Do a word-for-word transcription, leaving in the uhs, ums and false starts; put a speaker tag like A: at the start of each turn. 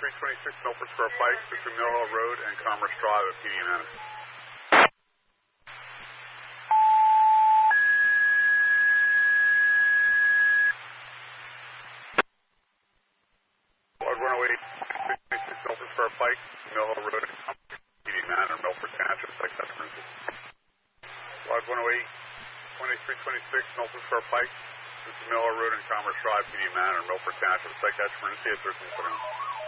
A: twenty-three twenty-six Milford Square Pike between Mill Hill Road and Commerce Drive at P D Manor. Squad one oh eight, twenty-six Milford Square Pike, Mill Hill Road and Commerce P D Manor, Milford Township, Psych Emergency. Squad one oh eight, twenty-three twenty-six Milford Square Pike between Mill Hill Road and Commerce Drive, P D Manor, Milford Township, Psych Emergency at thirteen seventy.